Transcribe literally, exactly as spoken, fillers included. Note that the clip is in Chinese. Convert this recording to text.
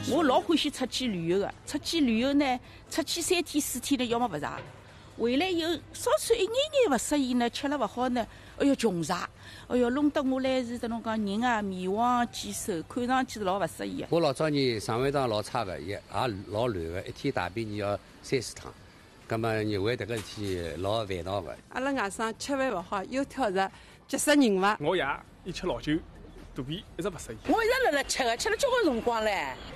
我老欢喜出去旅游的，出去旅游呢，出去三天四天呢，要么不饿，回来以后稍稍一眼眼不适应呢，吃了不好呢，哎哟穷饿，哎哟弄得我来是这种讲人啊面黄肌瘦，看上去是老不适宜的。 我老早年肠胃道老差的，也也老乱的，一天大便你要三四趟，葛么认为这个事体老烦恼的。 阿拉外甥吃饭不好，又挑食，急死人伐？ 我爷一吃老酒，肚皮一直不适应。 我一直辣辣吃的，吃了交关辰光唻。